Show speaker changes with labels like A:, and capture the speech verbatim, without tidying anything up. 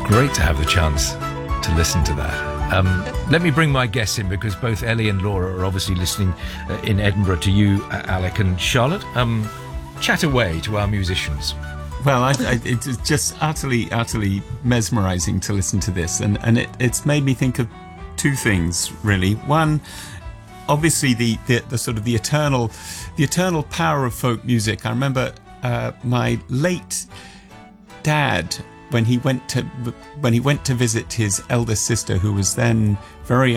A: Great to have the chance to listen to that. Um, let me bring my guests in, because both Ellie and Laura are obviously listening uh, in Edinburgh to you, uh, Alec and Charlotte. Um, chat away to our musicians.
B: Well, I, I, it's just utterly, utterly mesmerising to listen to this, and, and it, it's made me think of two things, really. One, obviously the, the, the sort of the eternal, the eternal power of folk music. I remember uh, my late dad, when he went to when he went to visit his eldest sister, who was then very